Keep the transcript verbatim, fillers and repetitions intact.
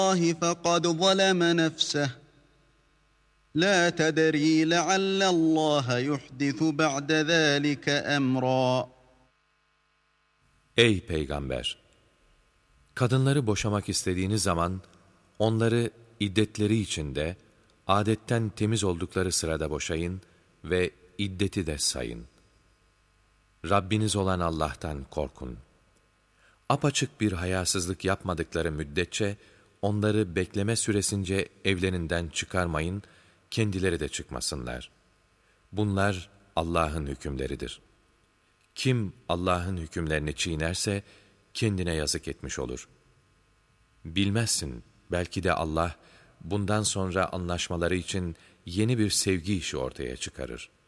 فقد ظلم نفسه لا تدري لعل الله يحدث بعد ذلك أمرا. Ey Peygamber! Kadınları boşamak istediğiniz zaman onları iddetleri içinde adetten temiz oldukları sırada boşayın ve iddeti de sayın. Rabbiniz olan Allah'tan korkun. Apaçık bir hayasızlık yapmadıkları müddetçe onları bekleme süresince evlerinden çıkarmayın, kendileri de çıkmasınlar. Bunlar Allah'ın hükümleridir. Kim Allah'ın hükümlerini çiğnerse kendine yazık etmiş olur. Bilmezsin, belki de Allah bundan sonra anlaşmaları için yeni bir sevgi işi ortaya çıkarır.